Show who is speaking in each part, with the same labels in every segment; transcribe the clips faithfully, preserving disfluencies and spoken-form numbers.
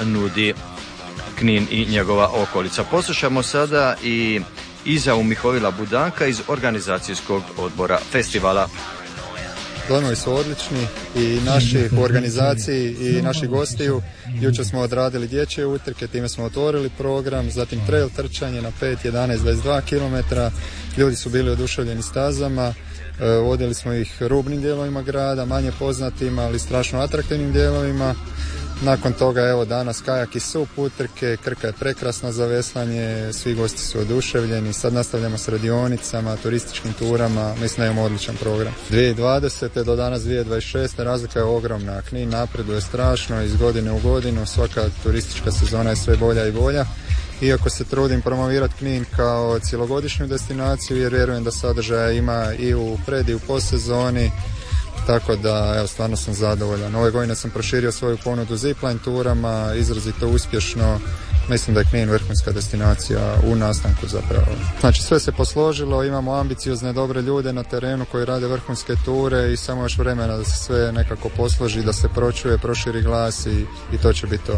Speaker 1: nudi Knin i njegova okolica. Poslušamo sada i izjavu Mihovila Budanka iz organizacijskog odbora festivala.
Speaker 2: Dojmovi su odlični i naši u organizaciji i naši gostiju. Jučer smo odradili dječje utrke, time smo otvorili program, zatim trail trčanje na pet, jedanaest, dvadeset dva kilometra. Ljudi su bili oduševljeni stazama, vodili smo ih rubnim dijelovima grada, manje poznatim, ali strašno atraktivnim dijelovima. Nakon toga, evo danas kajak i sup utrke, Krka je prekrasna za veslanje, svi gosti su oduševljeni, sad nastavljamo s radionicama, turističkim turama, mislim da imamo odličan program. dvije tisuće dvadesete do danas dvije tisuće dvadeset šeste razlika je ogromna, Knin napreduje strašno iz godine u godinu, svaka turistička sezona je sve bolja i bolja. Iako se trudim promovirati Knin kao cjelogodišnju destinaciju, jer vjerujem da sadržaja ima i u pred i u postsezoni. Tako da, evo, stvarno sam zadovoljan. Ove godine sam proširio svoju ponudu zipline turama, izrazito uspješno. Mislim da je Knin vrhunska destinacija u nastanku zapravo. Znači, sve se posložilo, imamo ambiciozne, dobre ljude na terenu koji rade vrhunske ture i samo još vremena da se sve nekako posloži, da se pročuje, proširi glas i, i to će biti to.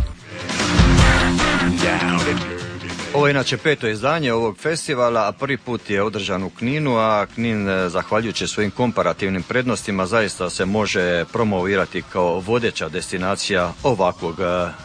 Speaker 1: Ovo je inače peto izdanje ovog festivala, a prvi put je održan u Kninu, a Knin, zahvaljujući svojim komparativnim prednostima, zaista se može promovirati kao vodeća destinacija ovakvog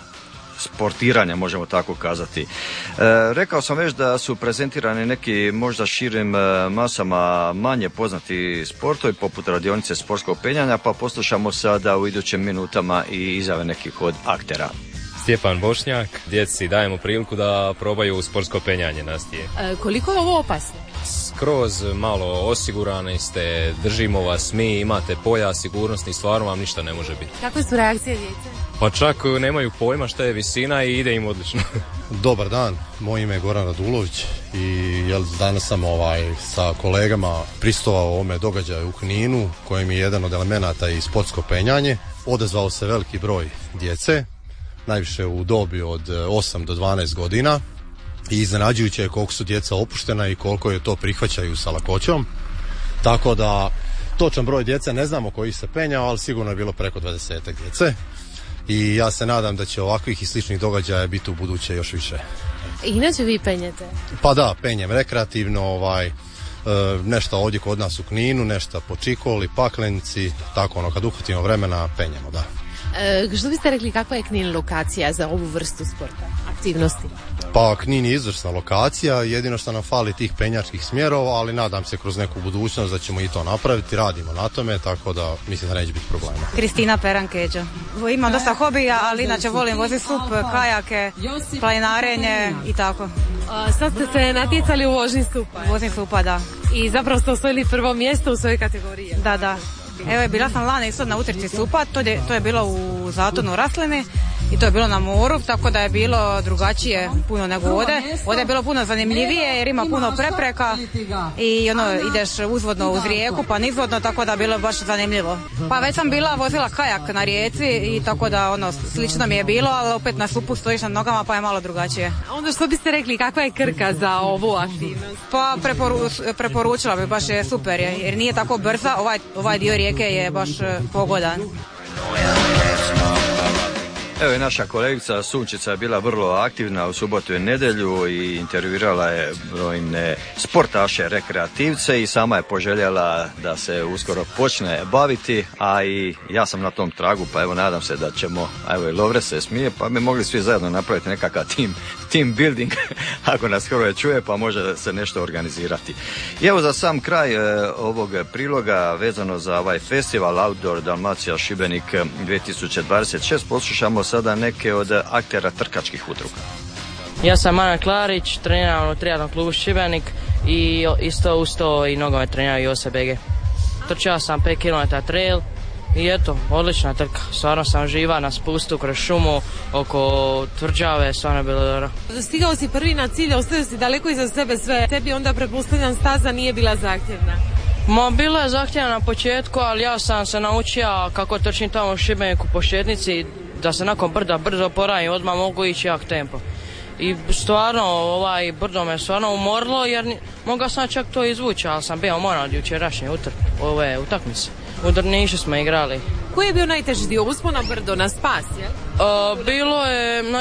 Speaker 1: sportiranja, možemo tako kazati. E, rekao sam već da su prezentirani neki možda širim masama manje poznati sportovi, poput radionice sportskog penjanja, pa poslušamo sada u idućim minutama i izjave nekih od aktera.
Speaker 3: Stjepan Bošnjak, djeci dajemo priliku da probaju sportsko penjanje na stije.
Speaker 4: E, koliko je ovo opasno?
Speaker 3: Skroz malo osigurani ste, držimo vas mi, imate pojas sigurnosni, stvarno vam ništa ne može biti.
Speaker 4: Kakve su reakcije djece?
Speaker 3: Pa čak nemaju pojma šta je visina i ide im odlično.
Speaker 5: Dobar dan, moje ime je Goran Radulović i jel, danas sam ovaj, sa kolegama pristovao ovome događaju u Kninu, kojem je jedan od elemenata i sportsko penjanje. Odezvao se veliki broj djece, najviše u dobi od osam do dvanaest godina i iznenađujuće je koliko su djeca opuštena i koliko je to prihvaćaju sa lakoćom. Tako da točan broj djece ne znamo koji se penjao, ali sigurno je bilo preko dvadesetak djece i ja se nadam da će ovakvih i sličnih događaja biti u buduće još više.
Speaker 4: Inače vi penjete? Pa
Speaker 5: da, penjem rekreativno, ovaj, nešto ovdje kod nas u Kninu, nešto po Čikoli, Paklenici, tako ono kad uhvatimo vremena penjemo, da.
Speaker 4: E, što biste rekli, kakva je Knin lokacija za ovu vrstu sporta, aktivnosti?
Speaker 5: Pa Knin je izvrsna lokacija, jedino što nam fali tih penjačkih smjerova, ali nadam se kroz neku budućnost da ćemo i to napraviti, radimo na tome, tako da mislim da neće biti problema.
Speaker 6: Kristina Perankeđa. Imam dosta hobija, ali inače volim voziti sup, kajake, planinarenje i tako.
Speaker 4: A, sad ste se natjecali u vožnji supa?
Speaker 6: Vožnji supa, da.
Speaker 4: I zapravo ste osvojili prvo mjesto u svojoj kategoriji?
Speaker 6: Da, da. Evo je, bila sam lani isto na utrci supa, to je, to je bilo u Zatonu Raslini i to je bilo na moru, tako da je bilo drugačije puno nego ovdje. Ovdje je bilo puno zanimljivije jer ima puno prepreka i ono, ideš uzvodno uz rijeku pa nizvodno, tako da je bilo baš zanimljivo. Pa već sam bila vozila kajak na rijeci i tako da ono, slično mi je bilo, ali opet na supu stojiš na nogama pa je malo drugačije.
Speaker 4: A onda što biste rekli, kakva je Krka za ovu aktivnost?
Speaker 6: Pa preporu, preporučila bi, baš je super jer nije tako brza, ovaj, ovaj dio rijeke je baš pogodan.
Speaker 1: Evo i naša kolegica Sunčica je bila vrlo aktivna u subotu i nedjelju i intervjuirala je brojne sportaše, rekreativce i sama je poželjela da se uskoro počne baviti, a i ja sam na tom tragu, pa evo nadam se da ćemo, a evo i Lovre se smije, pa bi mogli svi zajedno napraviti nekakav team, team building, ako nas skoro čuje, pa može se nešto organizirati. I evo za sam kraj e, ovog priloga vezano za ovaj festival Outdoor Dalmacija Šibenik dvije tisuće dvadeset šest poslušamo sada neke od aktera trkačkih udruga.
Speaker 7: Ja sam Ana Klarić, treniram u triatlon klubu Šibenik i isto uz to i nogomet treniram i O S B G. Trčao sam pet kilometara trail i eto, odlična trka. Stvarno sam živa na spustu kroz šumu oko tvrđave, stvarno je bilo dobro.
Speaker 4: Stigao si prvi na cilj, ostavio si daleko iza sebe sve. Tebi onda pretpostavljam staza nije bila zahtjevna.
Speaker 7: Ma, bila je zahtjevna na početku, ali ja sam se naučio kako trčim tamo u Šibeniku po šetnici, da se nakon brda brzo poravim, odmah mogu ići jak tempo. I stvarno, ovaj brdo me stvarno umorilo jer mogao sam čak to izvući, ali sam bio moran od jučerašnje utr, ove utakmice. U Drnišu smo igrali.
Speaker 4: Koji je bio najteži dio, uspon na brdo, na spas, jel?
Speaker 7: Uh, bilo je...